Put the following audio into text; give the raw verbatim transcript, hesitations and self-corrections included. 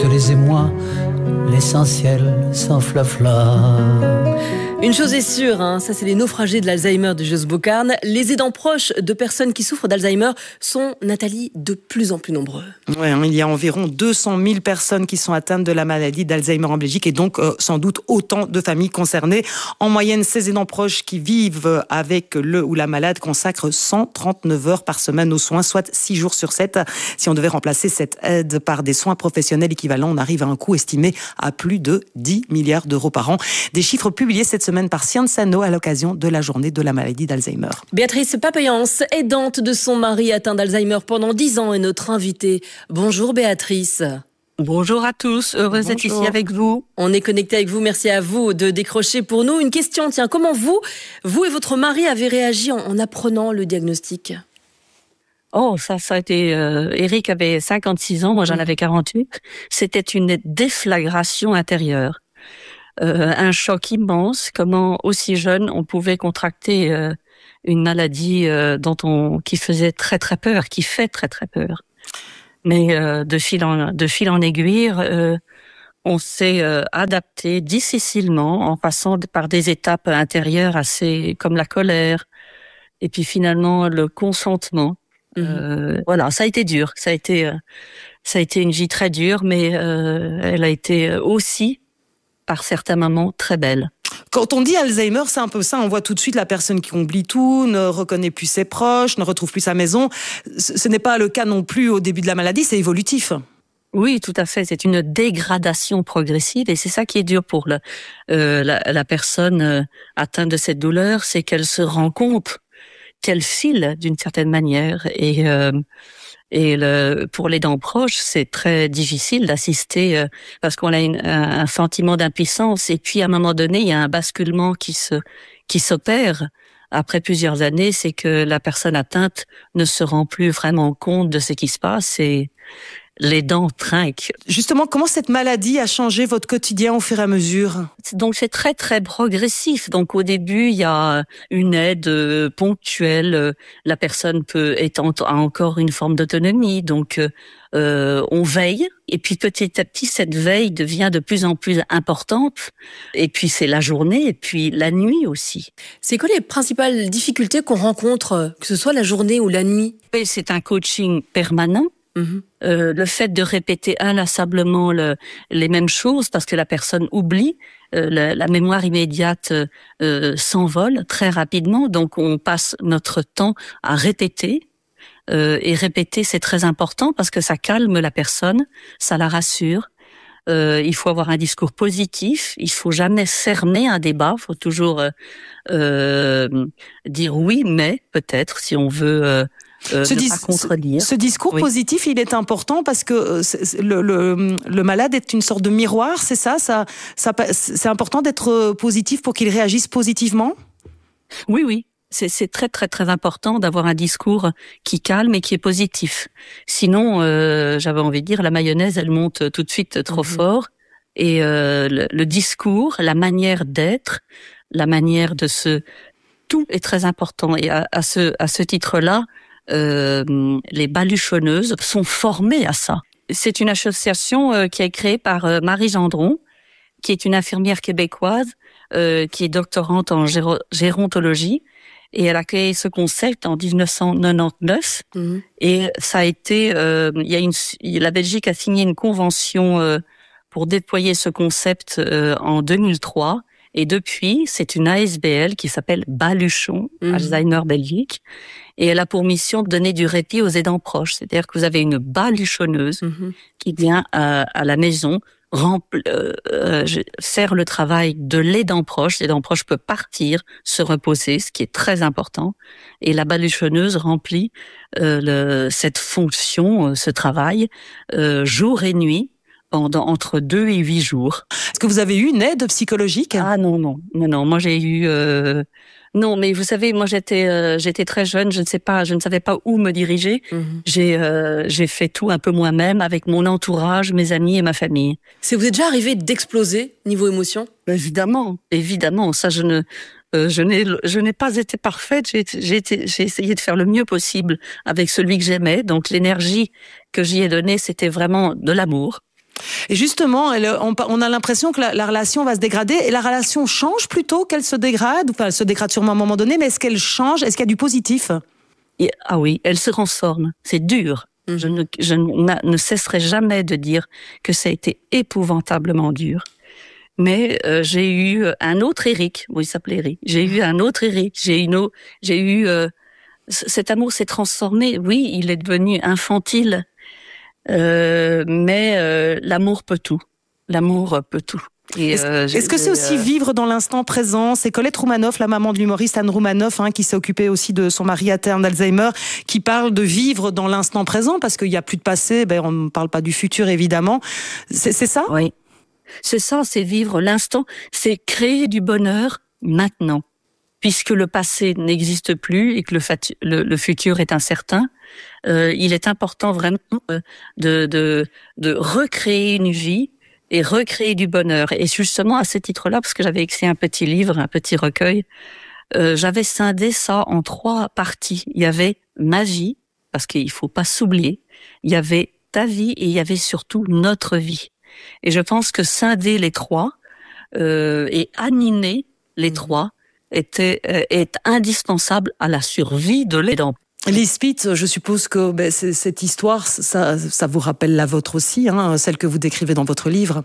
te les émois, l'essentiel sans flafla. Une chose est sûre, hein, ça c'est les naufragés de l'Alzheimer de Jos Bocarn. Les aidants proches de personnes qui souffrent d'Alzheimer sont, Nathalie, de plus en plus nombreux. Oui, hein, il y a environ deux cent mille personnes qui sont atteintes de la maladie d'Alzheimer en Belgique et donc euh, sans doute autant de familles concernées. En moyenne, ces aidants proches qui vivent avec le ou la malade consacrent cent trente-neuf heures par semaine aux soins, soit six jours sur sept. Si on devait remplacer cette aide par des soins professionnels équivalents, on arrive à un coût estimé à plus de dix milliards d'euros par an. Des chiffres publiés cette semaine par Sciences Anno à l'occasion de la journée de la maladie d'Alzheimer. Béatrice Papayance, aidante de son mari atteint d'Alzheimer pendant dix ans, est notre invitée. Bonjour Béatrice. Bonjour à tous, heureuse d'être ici avec vous. On est connecté avec vous, merci à vous de décrocher pour nous. Une question, tiens, comment vous, vous et votre mari avez réagi en, en apprenant le diagnostic ? Oh, ça, ça a été... Euh, Eric avait cinquante-six ans, moi j'en avais quarante-huit. C'était une déflagration intérieure. Euh, un choc immense, comment aussi jeune on pouvait contracter euh, une maladie euh, dont on qui faisait très très peur, qui fait très très peur. Mais euh, de fil en de fil en aiguille, euh, on s'est euh, adapté difficilement en passant par des étapes intérieures assez comme la colère et puis finalement le consentement. Mmh. Euh, voilà, ça a été dur, ça a été euh, ça a été une vie très dure, mais euh, elle a été aussi par certains moments très belle. Quand on dit Alzheimer, c'est un peu ça. On voit tout de suite la personne qui oublie tout, ne reconnaît plus ses proches, ne retrouve plus sa maison. Ce n'est pas le cas non plus au début de la maladie, c'est évolutif. Oui, tout à fait. C'est une dégradation progressive et c'est ça qui est dur pour le, euh, la, la personne euh, atteinte de cette douleur, c'est qu'elle se rend compte qu'elle file d'une certaine manière et euh, Et le, pour les dents proches, c'est très difficile d'assister euh, parce qu'on a une, un, un sentiment d'impuissance. Et puis, à un moment donné, il y a un basculement qui se qui s'opère après plusieurs années. C'est que la personne atteinte ne se rend plus vraiment compte de ce qui se passe et les dents trinquent. Justement, comment cette maladie a changé votre quotidien au fur et à mesure ? Donc, c'est très, très progressif. Donc, au début, il y a une aide euh, ponctuelle. La personne peut être en, a encore une forme d'autonomie. Donc, euh, on veille. Et puis, petit à petit, cette veille devient de plus en plus importante. Et puis, c'est la journée et puis la nuit aussi. C'est quoi les principales difficultés qu'on rencontre, que ce soit la journée ou la nuit ? Et c'est un coaching permanent. Mmh. Euh, le fait de répéter inlassablement le, les mêmes choses parce que la personne oublie, euh, la, la mémoire immédiate euh, s'envole très rapidement, donc on passe notre temps à répéter euh, et répéter c'est très important parce que ça calme la personne, ça la rassure. Euh, il faut avoir un discours positif, il faut jamais fermer un débat, il faut toujours euh, euh, dire oui mais peut-être si on veut euh, Euh, ce, dis- contredire. ce discours oui. positif, il est important parce que le, le, le malade est une sorte de miroir, c'est ça, ça, ça c'est important d'être positif pour qu'il réagisse positivement ? Oui, oui. C'est, c'est très, très, très important d'avoir un discours qui calme et qui est positif. Sinon, euh, j'avais envie de dire, la mayonnaise, elle monte tout de suite trop mmh. fort. Et euh, le, le discours, la manière d'être, la manière de se... Tout est très important. Et à, à ce, à ce titre-là, Euh, les baluchonneuses sont formées à ça. C'est une association euh, qui est créée par euh, Marie Gendron, qui est une infirmière québécoise, euh, qui est doctorante en géro- gérontologie, et elle a créé ce concept en dix-neuf cent quatre-vingt-dix-neuf. Mmh. Et ça a été, euh, il y a une, la Belgique a signé une convention euh, pour déployer ce concept euh, en deux mille trois. Et depuis, c'est une A S B L qui s'appelle Baluchon, mmh. Alzheimer Belgique. Et elle a pour mission de donner du répit aux aidants proches. C'est-à-dire que vous avez une baluchonneuse mmh. qui vient à, à la maison rempl- euh, euh, faire le travail de l'aidant proche. L'aidant proche peut partir, se reposer, ce qui est très important. Et la baluchonneuse remplit euh, le, cette fonction, ce travail, euh, jour et nuit, pendant entre deux et huit jours. Est-ce que vous avez eu une aide psychologique ? Ah non, non, non, non. Moi, j'ai eu... Euh... Non, mais vous savez, moi, j'étais euh, j'étais très jeune, je ne sais pas, je ne savais pas où me diriger. Mmh. J'ai euh, j'ai fait tout un peu moi-même avec mon entourage, mes amis et ma famille. C'est vous êtes déjà arrivé d'exploser niveau émotion ? Évidemment, évidemment. Ça, je ne... Euh, je n'ai, je n'ai pas été parfaite. J'ai, j'ai, été, j'ai essayé de faire le mieux possible avec celui que j'aimais. Donc l'énergie que j'y ai donnée, c'était vraiment de l'amour. Et justement, elle, on, on a l'impression que la, la relation va se dégrader, et la relation change plutôt qu'elle se dégrade. Enfin, elle se dégrade sûrement à un moment donné, mais est-ce qu'elle change? Est-ce qu'il y a du positif? Et, ah oui, elle se transforme. C'est dur. Mmh. Je, ne, je ne, ne cesserai jamais de dire que ça a été épouvantablement dur. Mais euh, j'ai eu un autre Éric, bon, il s'appelait Éric. J'ai eu un autre Éric. J'ai une autre, j'ai eu euh, cet amour s'est transformé. Oui, il est devenu infantile, euh, mais euh, l'amour peut tout. L'amour peut tout. Et, est-ce, euh, est-ce que c'est aussi euh... vivre dans l'instant présent? C'est Colette Roumanoff, la maman de l'humoriste Anne Roumanoff, hein, qui s'est occupée aussi de son mari atteint d'Alzheimer, qui parle de vivre dans l'instant présent, parce qu'il n'y a plus de passé, ben, on ne parle pas du futur évidemment. C'est, c'est ça? Oui. C'est ça, c'est vivre l'instant, c'est créer du bonheur maintenant. Puisque le passé n'existe plus et que le, fatu- le, le futur est incertain, euh, il est important vraiment de, de, de recréer une vie et recréer du bonheur. Et justement, à ce titre-là, parce que j'avais écrit un petit livre, un petit recueil, euh, j'avais scindé ça en trois parties. Il y avait ma vie, parce qu'il faut pas s'oublier, il y avait ta vie et il y avait surtout notre vie. Et je pense que scinder les trois euh, et animer les mmh. trois était, euh, est indispensable à la survie de l'aidant. Lise Spitz, je suppose que ben, cette histoire, ça, ça vous rappelle la vôtre aussi, hein, celle que vous décrivez dans votre livre.